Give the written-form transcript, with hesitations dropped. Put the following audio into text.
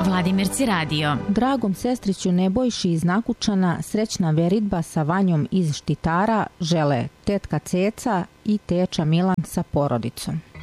Vladimirci radio. Dragom sestriću Nebojši iz Nakučana srećna veritba sa Vanjom iz Štitara žele tetka Ceca i teča Milan sa porodicom.